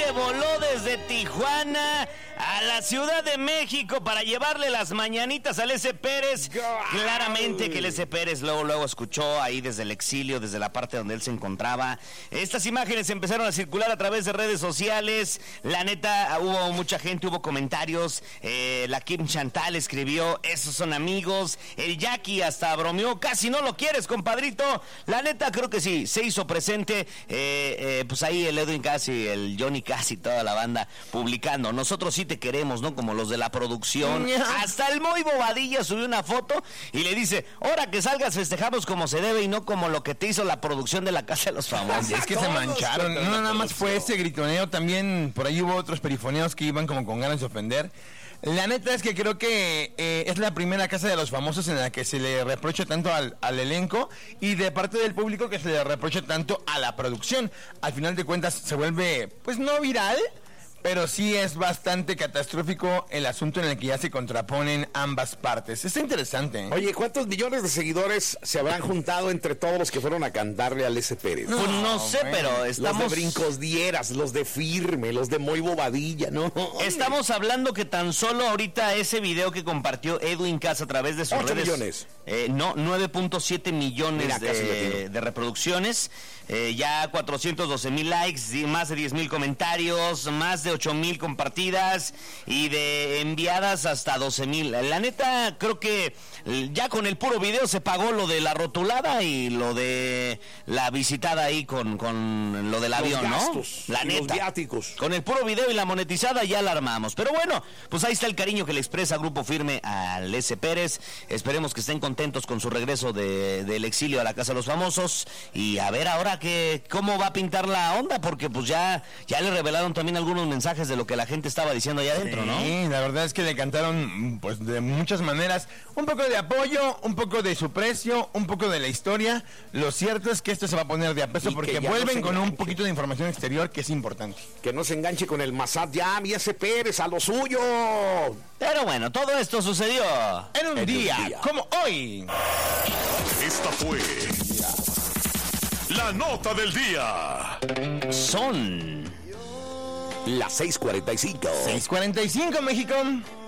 que voló desde Tijuana a la Ciudad de México para llevarle las mañanitas al S. Pérez. Claramente que el S. Pérez luego escuchó ahí desde el exilio, desde la parte donde él se encontraba. Estas imágenes empezaron a circular a través de redes sociales. La neta, hubo mucha gente, hubo comentarios. La Kim Chantal escribió, esos son amigos. El Jackie hasta bromeó, casi no lo quieres, compadrito. La neta, creo que sí, se hizo presente. Pues ahí el Edwin Casi, el Johnny Casi, toda la banda publicando. Nosotros sí te queremos, ¿no? Como los de la producción. Hasta el Moy Bobadilla subió una foto y le dice, ahora que salgas festejamos como se debe y no como lo que te hizo la producción de La Casa de los Famosos. Es que se mancharon. No, nada más fue ese gritoneo, también por ahí hubo otros perifoneos que iban como con ganas de ofender. La neta es que creo que es la primera Casa de los Famosos en la que se le reprocha tanto al elenco y de parte del público que se le reprocha tanto a la producción. Al final de cuentas se vuelve, pues no viral, pero sí es bastante catastrófico el asunto en el que ya se contraponen ambas partes. Está interesante, ¿eh? Oye, ¿cuántos millones de seguidores se habrán juntado entre todos los que fueron a cantarle al S. Pérez? Pues no sé, pero estamos... Los de Brincos Dieras, los de Firme, los de Moy Bobadilla, ¿no? Estamos hablando que tan solo ahorita ese video que compartió Edwin Cass a través de sus 8 redes... millones. 9.7 millones. Mira, de reproducciones. Ya 412,000 likes, más de 10,000 comentarios, más de 8,000 compartidas y de enviadas hasta 12,000. La neta, creo que ya con el puro video se pagó lo de la rotulada y lo de la visitada ahí con lo del avión, gastos, ¿no? La neta. Los viáticos. Con el puro video y la monetizada ya la armamos. Pero bueno, pues ahí está el cariño que le expresa Grupo Firme al S. Pérez. Esperemos que estén contentos con su regreso del exilio a la Casa de los Famosos. Y a ver ahora cómo va a pintar la onda, porque pues ya le revelaron también algunos mensajes de lo que la gente estaba diciendo allá adentro, sí, ¿no? Sí, la verdad es que le cantaron pues de muchas maneras, un poco de apoyo, un poco de su precio, un poco de la historia. Lo cierto es que esto se va a poner de a peso porque vuelven con un poquito de información exterior que es importante. Que no se enganche con el Massad ya, mi S. Pérez, a lo suyo. Pero bueno, todo esto sucedió en un día como hoy. Esta fue la nota del día. Son las 6:45. 6:45, México.